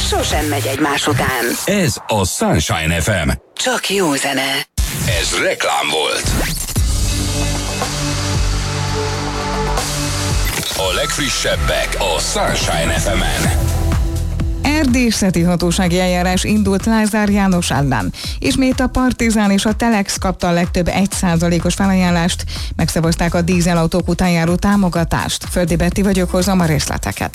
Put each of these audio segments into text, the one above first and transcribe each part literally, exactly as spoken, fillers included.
sosem megy egymás után. Ez a Sunshine ef em. Csak jó zene. Ez reklám volt. A legfrissebbek a Sunshine ef emen. Erdészeti hatósági eljárás indult Lázár János ellen. Ismét a Partizán és a Telex kapta a legtöbb egy százalékos felajánlást. Megszavazták a dízelautók után járó támogatást. Földi Betti vagyok, hozom a részleteket.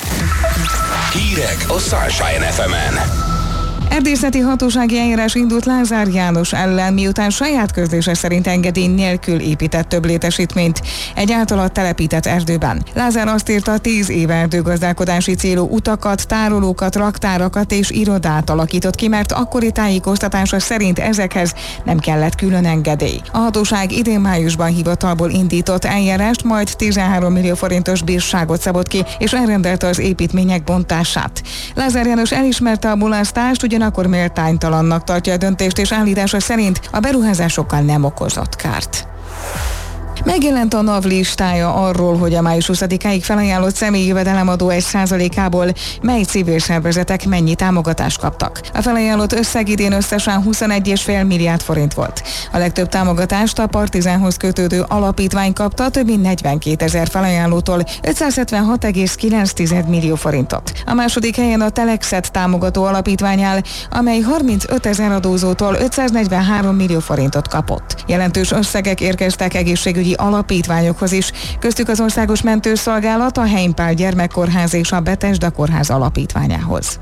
Hírek a Sunshine ef emen. Erdészeti hatósági eljárás indult Lázár János ellen, miután saját közlése szerint engedély nélkül épített több létesítményt egy általa telepített erdőben. Lázár azt írta, tíz éve erdőgazdálkodási célú utakat, tárolókat, raktárakat és irodát alakított ki, mert akkori tájékoztatása szerint ezekhez nem kellett külön engedély. A hatóság idén májusban hivatalból indított eljárást, majd tizenhárom millió forintos bírságot szabott ki, és elrendelte az építmények bontását. Lázár János elismerte a mulasztást, ugyanakkor méltánytalannak tartja a döntést, és állítása szerint a beruházásokkal nem okozott kárt. Megjelent a NAV listája arról, hogy a május huszadikáig felajánlott személyi jövedelemadó egy százalékából mely civil szervezetek mennyi támogatást kaptak. A felajánlott összeg idén összesen huszonegy egész öt milliárd forint volt. A legtöbb támogatást a Partizánhoz kötődő alapítvány kapta, több mint negyvenkétezer felajánlótól ötszázhetvenhat egész kilenc millió forintot. A második helyen a Telexet támogató alapítvány áll, amely harmincötezer adózótól ötszáznegyvenhárom millió forintot kapott. Jelentős összegek érkeztek egészségügyi alapítványokhoz is, köztük az Országos Mentőszolgálat, a Heimpál Gyermekkórház és a Bethesda Kórház alapítványához.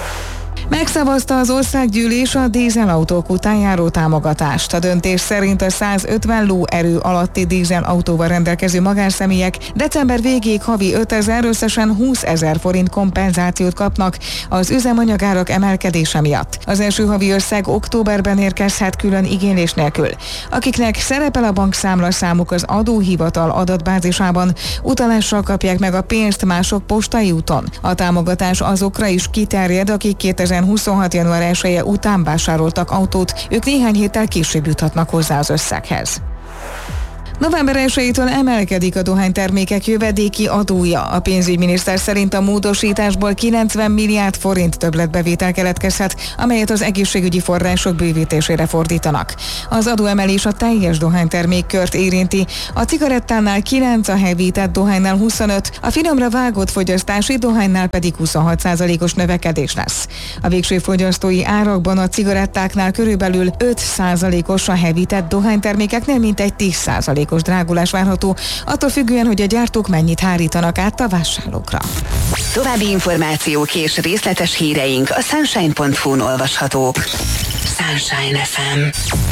Megszavazta az országgyűlés a dízelautók után járó támogatást. A döntés szerint a százötven lóerő alatti dízelautóval rendelkező magánszemélyek december végéig havi ötezer, összesen húszezer forint kompenzációt kapnak az üzemanyagárak emelkedése miatt. Az első havi összeg októberben érkezhet külön igénylés nélkül. Akiknek szerepel a bankszámla számuk az adóhivatal adatbázisában, utalással kapják meg a pénzt, mások postai úton. A támogatás azokra is kiterjed, akik kétezer-huszonhat január elseje után vásároltak autót, ők néhány héttel később juthatnak hozzá az összeghez. november elsejétől emelkedik a dohánytermékek jövedéki adója. A pénzügyminiszter szerint a módosításból kilencven milliárd forint többletbevétel keletkezhet, amelyet az egészségügyi források bővítésére fordítanak. Az adóemelés a teljes dohánytermékkört érinti. A cigarettánál kilenc, a hevített dohánynál huszonöt, a finomra vágott fogyasztási dohánynál pedig huszonhat százalékos növekedés lesz. A végső fogyasztói árakban a cigarettáknál körülbelül öt százalékos, a hevített dohánytermékeknél mintegy tíz százalék drágulás várható, attól függően, hogy a gyártók mennyit hárítanak át a vásárlókra. További információk és részletes híreink a sunshine pont hu-n olvashatók. Sunshine ef em.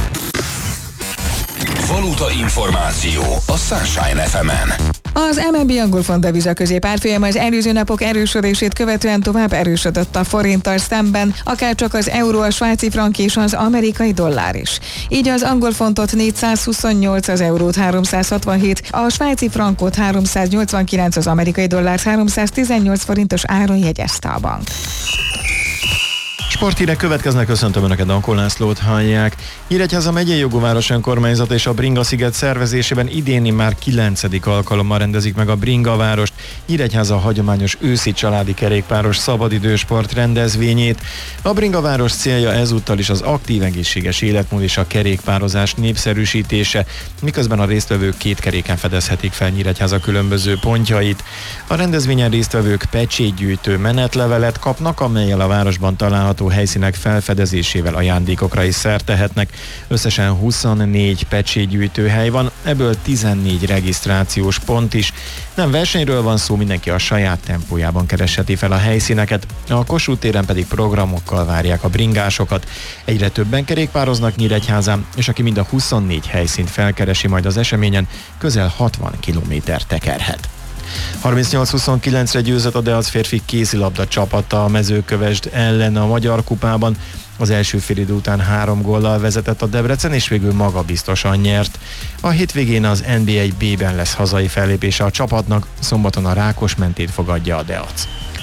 Valuta információ a Sunshine ef emen. Az em en bé angol font deviza középárfolyam az előző napok erősödését követően tovább erősödött a forinttal szemben, akárcsak az euró, a svájci frank és az amerikai dollár is. Így az angol fontot négyszázhuszonnyolc, az eurót háromszázhatvanhét, a svájci frankot háromszáznyolcvankilenc, az amerikai dollárt háromszáztizennyolc forintos áron jegyezte a bank. Sporthírek következnek, köszöntöm Önöket, Dankó Lászlót hallják. Nyíregyháza megyei jogú város önkormányzat és a Bringa-sziget szervezésében idéni már kilencedik alkalommal rendezik meg a Bringa várost, Nyíregyháza hagyományos őszi családi kerékpáros szabadidősport rendezvényét. A Bringa város célja ezúttal is az aktív, egészséges életmód és a kerékpározás népszerűsítése, miközben a résztvevők két keréken fedezhetik fel Nyíregyháza különböző pontjait. A rendezvényen résztvevők pecsétgyűjtő menetlevelet kapnak, amellyel a városban található helyszínek felfedezésével ajándékokra is szert tehetnek. Összesen huszonnégy pecsétgyűjtőhely van, ebből tizennégy regisztrációs pont is. Nem versenyről van szó, mindenki a saját tempójában keresheti fel a helyszíneket, a Kossuth téren pedig programokkal várják a bringásokat. Egyre többen kerékpároznak Nyíregyházán, és aki mind a huszonnégy helyszínt felkeresi majd az eseményen, közel hatvan kilométert tekerhet. harmincnyolc huszonkilencre győzött a Deac férfi kézilabda csapata a Mezőkövesd ellen a Magyar Kupában. Az első félidő után három góllal vezetett a Debrecen, és végül magabiztosan nyert. A hétvégén az en bé egy bé-ben lesz hazai fellépése a csapatnak, szombaton a Rákosmentét fogadja a Deac.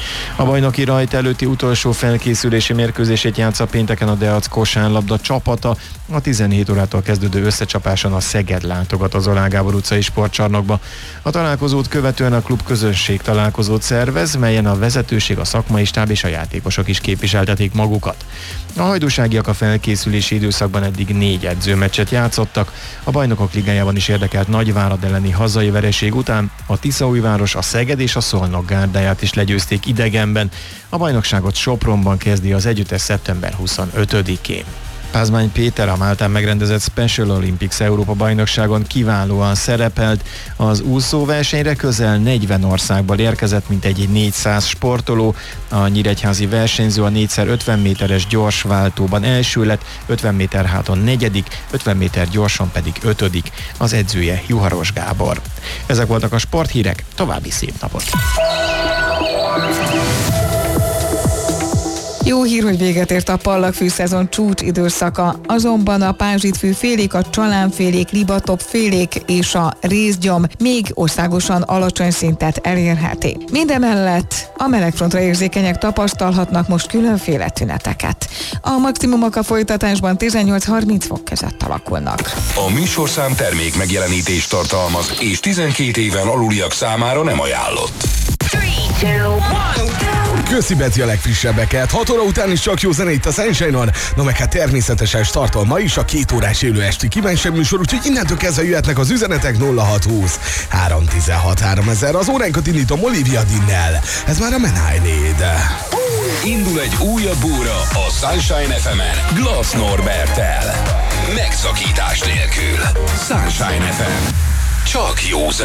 A bajnoki rajt előtti utolsó felkészülési mérkőzését játsza pénteken a Deac kosárlabda csapata. A tizenhét órától kezdődő összecsapáson a Szeged látogat az Oláh Gábor utcai sportcsarnokba. A találkozót követően a klub közönség találkozót szervez, melyen a vezetőség, a szakmai stáb és a játékosok is képviseltetik magukat. A hajdúságiak a felkészülési időszakban eddig négy edzőmeccset játszottak. A Bajnokok Ligájában is érdekelt Nagyvárad elleni hazai vereség után a Tiszaújváros, a Szeged és a Szolnok gárdáját is legyőzték idegenben. A bajnokságot Sopronban kezdi az együttes szeptember huszonötödikén. Pázmány Péter a Máltán megrendezett Special Olympics Európa bajnokságon kiválóan szerepelt. Az úszóversenyre közel negyven országból érkezett, mint egy négyszáz sportoló. A nyíregyházi versenyző a négyszer ötven méteres gyors váltóban első lett, ötven méter háton negyedik, ötven méter gyorsan pedig ötödik. Az edzője Juharos Gábor. Ezek voltak a sporthírek, további szép napot! Jó hír, hogy véget ért a pallagfű szezon csúcs időszaka, azonban a pázsitfű félék, a csalánfélék, libatop félék és a rézgyom még országosan alacsony szintet elérheti. Mindemellett a melegfrontra érzékenyek tapasztalhatnak most különféle tüneteket. A maximumok a folytatásban tizennyolc-harminc fok között alakulnak. A műsorszám termék megjelenítést tartalmaz, és tizenkét éven aluliak számára nem ajánlott. Köszi Beci a legfrissebbeket. hat óra után is csak jó zene itt a Sunshine-on. No meg hát természetesen startol ma is a két órás élő esti kívánság műsor, úgyhogy innentől kezdve jöhetnek az üzenetek nulla hat húsz három tizenhat háromezer. Az óránkat indítom Olivia Dinnel. Ez már a Man I Need. Indul egy újabb óra a Sunshine ef emen Glass Norberttel. Megszakítás nélkül. Sunshine ef em. Csak jó zene.